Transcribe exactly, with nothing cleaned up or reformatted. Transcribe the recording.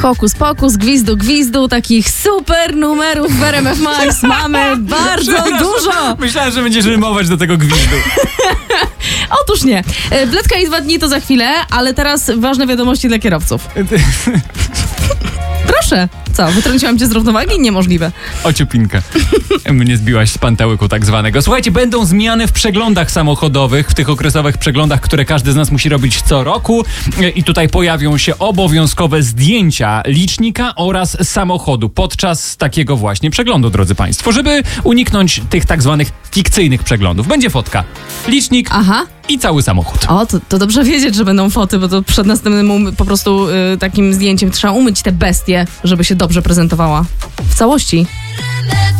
Hokus pokus, gwizdu gwizdu, takich super numerów w R M F Max mamy bardzo dużo. Myślałem, że będziesz rymować do tego gwizdu. Otóż nie. Wletka i dwa dni to za chwilę, ale teraz ważne wiadomości dla kierowców. Proszę. Co, wytrąciłam cię z równowagi? Niemożliwe. Ociupinkę. Mnie zbiłaś z pantełyku tak zwanego. Słuchajcie, będą zmiany w przeglądach samochodowych, w tych okresowych przeglądach, które każdy z nas musi robić co roku. I tutaj pojawią się obowiązkowe zdjęcia licznika oraz samochodu podczas takiego właśnie przeglądu, drodzy państwo, żeby uniknąć tych tak zwanych fikcyjnych przeglądów. Będzie fotka, licznik Aha. i cały samochód. O, to, to dobrze wiedzieć, że będą foty, bo to przed następnym um, po prostu y, takim zdjęciem trzeba umyć tę bestię, żeby się dobrze prezentowała w całości.